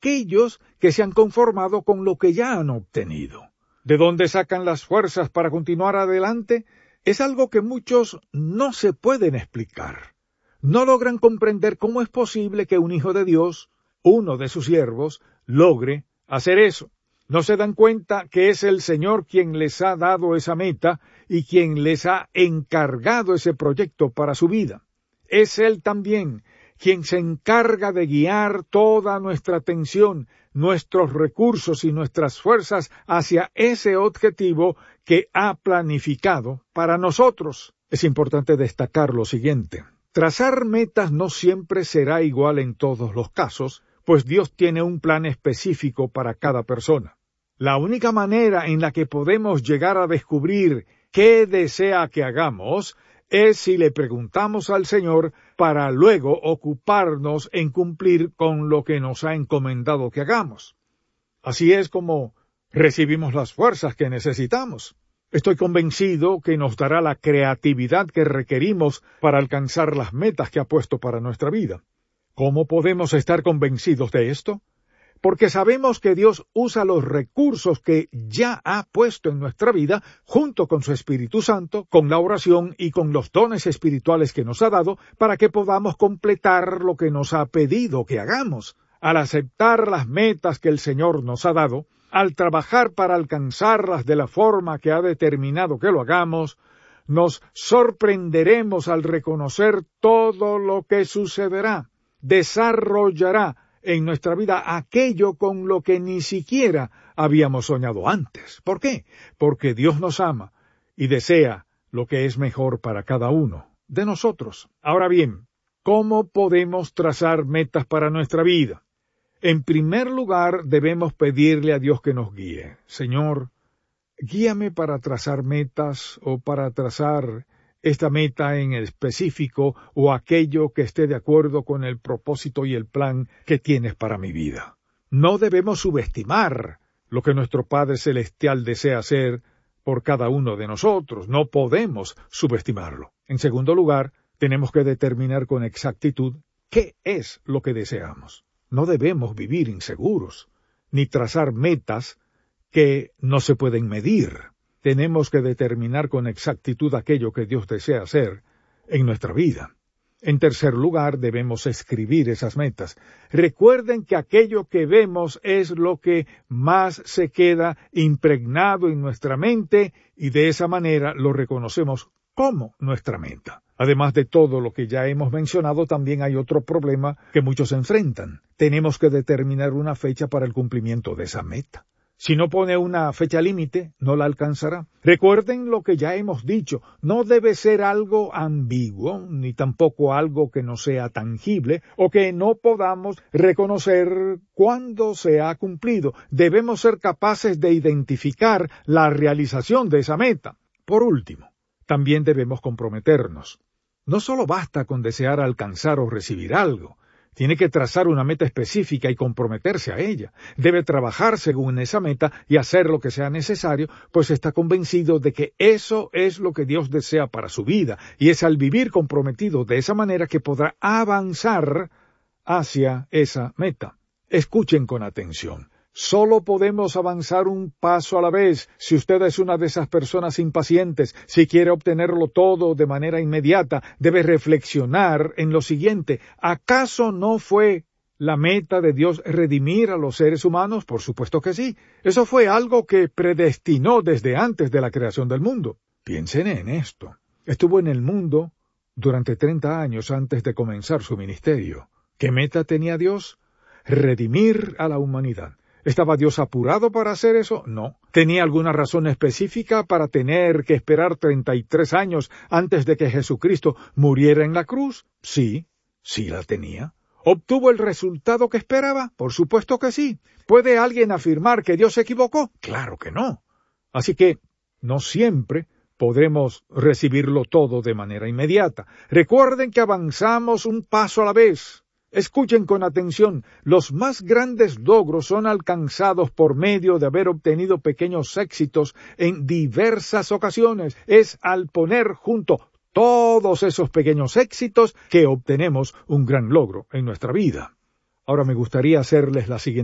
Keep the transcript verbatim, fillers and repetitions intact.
aquellos que se han conformado con lo que ya han obtenido. ¿De dónde sacan las fuerzas para continuar adelante? Es algo que muchos no se pueden explicar. No logran comprender cómo es posible que un hijo de Dios, uno de sus siervos, logre hacer eso. No se dan cuenta que es el Señor quien les ha dado esa meta y quien les ha encargado ese proyecto para su vida. Es Él también quien se encarga de guiar toda nuestra atención, nuestros recursos y nuestras fuerzas hacia ese objetivo que ha planificado para nosotros. Es importante destacar lo siguiente. Trazar metas no siempre será igual en todos los casos, pues Dios tiene un plan específico para cada persona. La única manera en la que podemos llegar a descubrir qué desea que hagamos es si le preguntamos al Señor para luego ocuparnos en cumplir con lo que nos ha encomendado que hagamos. Así es como recibimos las fuerzas que necesitamos. Estoy convencido que nos dará la creatividad que requerimos para alcanzar las metas que ha puesto para nuestra vida. ¿Cómo podemos estar convencidos de esto? Porque sabemos que Dios usa los recursos que ya ha puesto en nuestra vida, junto con su Espíritu Santo, con la oración y con los dones espirituales que nos ha dado, para que podamos completar lo que nos ha pedido que hagamos. Al aceptar las metas que el Señor nos ha dado, al trabajar para alcanzarlas de la forma que ha determinado que lo hagamos, nos sorprenderemos al reconocer todo lo que sucederá, desarrollará en nuestra vida aquello con lo que ni siquiera habíamos soñado antes. ¿Por qué? Porque Dios nos ama y desea lo que es mejor para cada uno de nosotros. Ahora bien, ¿cómo podemos trazar metas para nuestra vida? En primer lugar, debemos pedirle a Dios que nos guíe. Señor, guíame para trazar metas o para trazar esta meta en específico o aquello que esté de acuerdo con el propósito y el plan que tienes para mi vida. No debemos subestimar lo que nuestro Padre Celestial desea hacer por cada uno de nosotros. No podemos subestimarlo. En segundo lugar, tenemos que determinar con exactitud qué es lo que deseamos. No debemos vivir inseguros, ni trazar metas que no se pueden medir. Tenemos que determinar con exactitud aquello que Dios desea hacer en nuestra vida. En tercer lugar, debemos escribir esas metas. Recuerden que aquello que vemos es lo que más se queda impregnado en nuestra mente y de esa manera lo reconocemos como nuestra meta. Además de todo lo que ya hemos mencionado, también hay otro problema que muchos enfrentan. Tenemos que determinar una fecha para el cumplimiento de esa meta. Si no pone una fecha límite, no la alcanzará. Recuerden lo que ya hemos dicho, no debe ser algo ambiguo, ni tampoco algo que no sea tangible, o que no podamos reconocer cuándo se ha cumplido. Debemos ser capaces de identificar la realización de esa meta. Por último, también debemos comprometernos. No solo basta con desear alcanzar o recibir algo. Tiene que trazar una meta específica y comprometerse a ella. Debe trabajar según esa meta y hacer lo que sea necesario, pues está convencido de que eso es lo que Dios desea para su vida, y es al vivir comprometido de esa manera que podrá avanzar hacia esa meta. Escuchen con atención. Solo podemos avanzar un paso a la vez. Si usted es una de esas personas impacientes, si quiere obtenerlo todo de manera inmediata, debe reflexionar en lo siguiente. ¿Acaso no fue la meta de Dios redimir a los seres humanos? Por supuesto que sí. Eso fue algo que predestinó desde antes de la creación del mundo. Piensen en esto. Estuvo en el mundo durante treinta años antes de comenzar su ministerio. ¿Qué meta tenía Dios? Redimir a la humanidad. ¿Estaba Dios apurado para hacer eso? No. ¿Tenía alguna razón específica para tener que esperar treinta y tres años antes de que Jesucristo muriera en la cruz? Sí, sí la tenía. ¿Obtuvo el resultado que esperaba? Por supuesto que sí. ¿Puede alguien afirmar que Dios se equivocó? Claro que no. Así que no siempre podremos recibirlo todo de manera inmediata. Recuerden que avanzamos un paso a la vez. Escuchen con atención, los más grandes logros son alcanzados por medio de haber obtenido pequeños éxitos en diversas ocasiones. Es al poner junto todos esos pequeños éxitos que obtenemos un gran logro en nuestra vida. Ahora me gustaría hacerles la siguiente